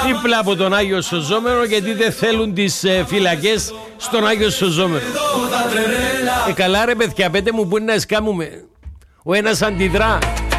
δίπλα από τον Άγιο Σωζόμενο, γιατί δεν θέλουν τις φυλακές στον Άγιο Σωζόμενο. Καλά ρε παιδιά, πέτε μου που είναι να σκάμουμε. Ο ένας αντιδρά.